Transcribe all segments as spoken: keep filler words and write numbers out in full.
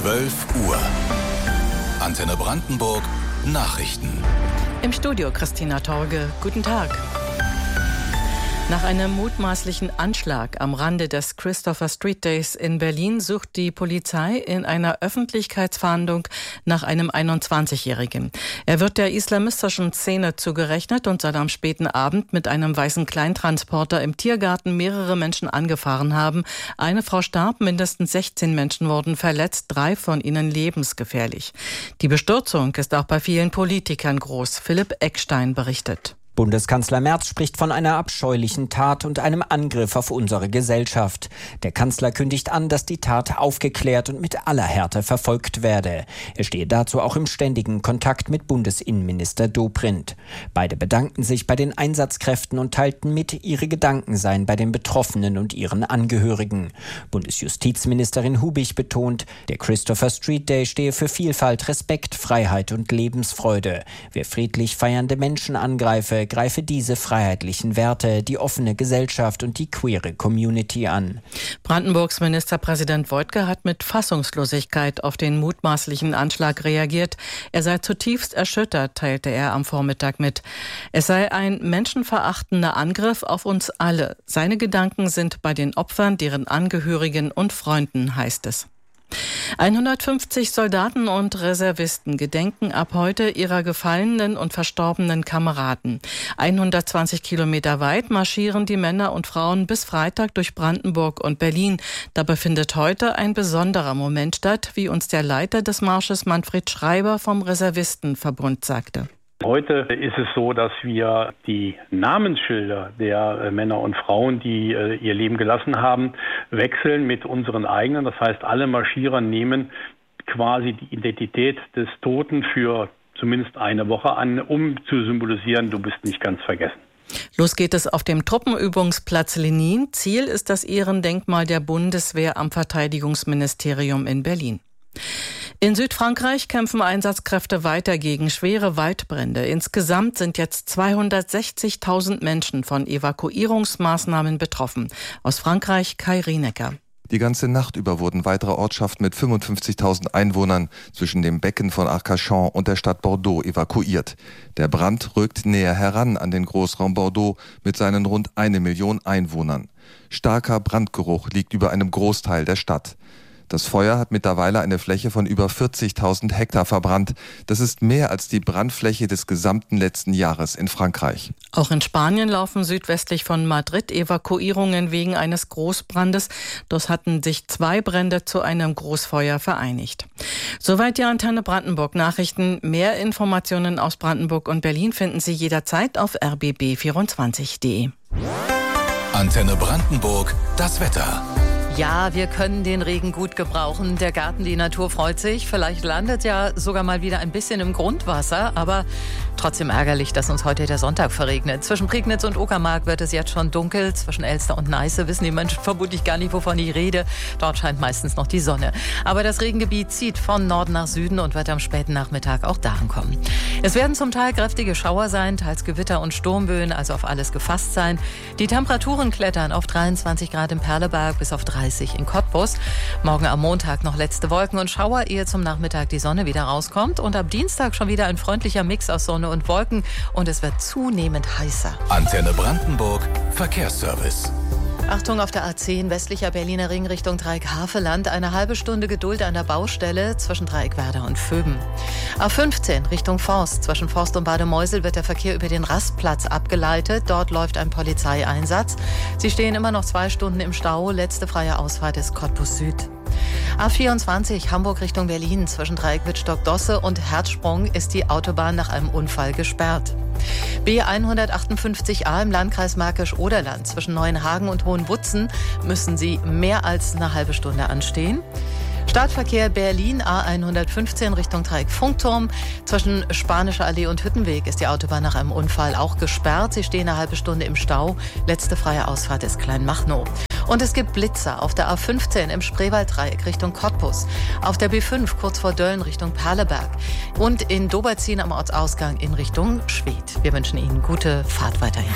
zwölf Uhr. Antenne Brandenburg Nachrichten. Im Studio Christina Torge. Guten Tag. Nach einem mutmaßlichen Anschlag am Rande des Christopher Street Days in Berlin sucht die Polizei in einer Öffentlichkeitsfahndung nach einem einundzwanzigjährigen. Er wird der islamistischen Szene zugerechnet und soll am späten Abend mit einem weißen Kleintransporter im Tiergarten mehrere Menschen angefahren haben. Eine Frau starb, mindestens sechzehn Menschen wurden verletzt, drei von ihnen lebensgefährlich. Die Bestürzung ist auch bei vielen Politikern groß. Philipp Eckstein berichtet. Bundeskanzler Merz spricht von einer abscheulichen Tat und einem Angriff auf unsere Gesellschaft. Der Kanzler kündigt an, dass die Tat aufgeklärt und mit aller Härte verfolgt werde. Er stehe dazu auch im ständigen Kontakt mit Bundesinnenminister Dobrindt. Beide bedankten sich bei den Einsatzkräften und teilten mit, ihre Gedanken seien bei den Betroffenen und ihren Angehörigen. Bundesjustizministerin Hubig betont, der Christopher Street Day stehe für Vielfalt, Respekt, Freiheit und Lebensfreude. Wer friedlich feiernde Menschen angreife, greife diese freiheitlichen Werte, die offene Gesellschaft und die queere Community an. Brandenburgs Ministerpräsident Woidke hat mit Fassungslosigkeit auf den mutmaßlichen Anschlag reagiert. Er sei zutiefst erschüttert, teilte er am Vormittag mit. Es sei ein menschenverachtender Angriff auf uns alle. Seine Gedanken sind bei den Opfern, deren Angehörigen und Freunden, heißt es. hundertfünfzig Soldaten und Reservisten gedenken ab heute ihrer gefallenen und verstorbenen Kameraden. hundertzwanzig Kilometer weit marschieren die Männer und Frauen bis Freitag durch Brandenburg und Berlin. Dabei findet heute ein besonderer Moment statt, wie uns der Leiter des Marsches Manfred Schreiber vom Reservistenverbund sagte. Heute ist es so, dass wir die Namensschilder der äh, Männer und Frauen, die äh, ihr Leben gelassen haben, wechseln mit unseren eigenen. Das heißt, alle Marschierer nehmen quasi die Identität des Toten für zumindest eine Woche an, um zu symbolisieren, du bist nicht ganz vergessen. Los geht es auf dem Truppenübungsplatz Lenin. Ziel ist das Ehrendenkmal der Bundeswehr am Verteidigungsministerium in Berlin. In Südfrankreich kämpfen Einsatzkräfte weiter gegen schwere Waldbrände. Insgesamt sind jetzt zweihundertsechzigtausend Menschen von Evakuierungsmaßnahmen betroffen. Aus Frankreich Kai Rienecker. Die ganze Nacht über wurden weitere Ortschaften mit fünfundfünfzigtausend Einwohnern zwischen dem Becken von Arcachon und der Stadt Bordeaux evakuiert. Der Brand rückt näher heran an den Großraum Bordeaux mit seinen rund eine Million Einwohnern. Starker Brandgeruch liegt über einem Großteil der Stadt. Das Feuer hat mittlerweile eine Fläche von über vierzigtausend Hektar verbrannt. Das ist mehr als die Brandfläche des gesamten letzten Jahres in Frankreich. Auch in Spanien laufen südwestlich von Madrid Evakuierungen wegen eines Großbrandes. Dort hatten sich zwei Brände zu einem Großfeuer vereinigt. Soweit die Antenne Brandenburg Nachrichten. Mehr Informationen aus Brandenburg und Berlin finden Sie jederzeit auf r b b vierundzwanzig punkt d e. Antenne Brandenburg, das Wetter. Ja, wir können den Regen gut gebrauchen. Der Garten, die Natur freut sich. Vielleicht landet ja sogar mal wieder ein bisschen im Grundwasser. Aber trotzdem ärgerlich, dass uns heute der Sonntag verregnet. Zwischen Prignitz und Uckermark wird es jetzt schon dunkel. Zwischen Elster und Neiße wissen die Menschen vermutlich gar nicht, wovon ich rede. Dort scheint meistens noch die Sonne. Aber das Regengebiet zieht von Norden nach Süden und wird am späten Nachmittag auch dahin kommen. Es werden zum Teil kräftige Schauer sein, teils Gewitter und Sturmböen, also auf alles gefasst sein. Die Temperaturen klettern auf dreiundzwanzig Grad im Perleberg bis auf dreißig in Cottbus. Morgen am Montag noch letzte Wolken und Schauer, ehe zum Nachmittag die Sonne wieder rauskommt. Und ab Dienstag schon wieder ein freundlicher Mix aus Sonne und Wolken. Und es wird zunehmend heißer. Antenne Brandenburg, Verkehrsservice. Achtung auf der A zehn, westlicher Berliner Ring Richtung Dreieck-Haveland. Eine halbe Stunde Geduld an der Baustelle zwischen Dreieckwerder und Vöben. A fünfzehn Richtung Forst. Zwischen Forst und Bademeusel wird der Verkehr über den Rastplatz abgeleitet. Dort läuft ein Polizeieinsatz. Sie stehen immer noch zwei Stunden im Stau. Letzte freie Ausfahrt ist Cottbus Süd. A vierundzwanzig Hamburg Richtung Berlin. Zwischen Dreieck Wittstock-Dosse und Herzsprung ist die Autobahn nach einem Unfall gesperrt. B hundertachtundfünfzig A im Landkreis Märkisch-Oderland. Zwischen Neuenhagen und Hohenwutzen müssen Sie mehr als eine halbe Stunde anstehen. Startverkehr Berlin A hundertfünfzehn Richtung Dreieck-Funkturm. Zwischen Spanischer Allee und Hüttenweg ist die Autobahn nach einem Unfall auch gesperrt. Sie stehen eine halbe Stunde im Stau. Letzte freie Ausfahrt ist Kleinmachnow. Und es gibt Blitzer auf der A fünfzehn im Spreewalddreieck Richtung Cottbus, auf der B fünf kurz vor Dölln Richtung Perleberg und in Doberzin am Ortsausgang in Richtung Schwedt. Wir wünschen Ihnen gute Fahrt weiterhin.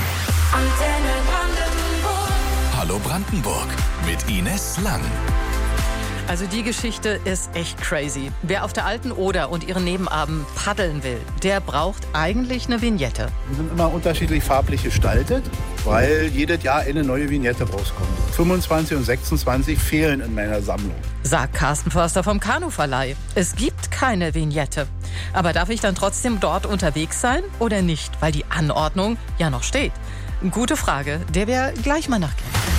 Hallo Brandenburg mit Ines Lang. Also die Geschichte ist echt crazy. Wer auf der alten Oder und ihren Nebenarmen paddeln will, der braucht eigentlich eine Vignette. Die sind immer unterschiedlich farblich gestaltet, weil jedes Jahr eine neue Vignette rauskommt. fünfundzwanzig und sechsundzwanzig fehlen in meiner Sammlung. Sagt Carsten Förster vom Kanuverleih. Es gibt keine Vignette. Aber darf ich dann trotzdem dort unterwegs sein oder nicht? Weil die Anordnung ja noch steht. Gute Frage, der wir gleich mal nachgehen.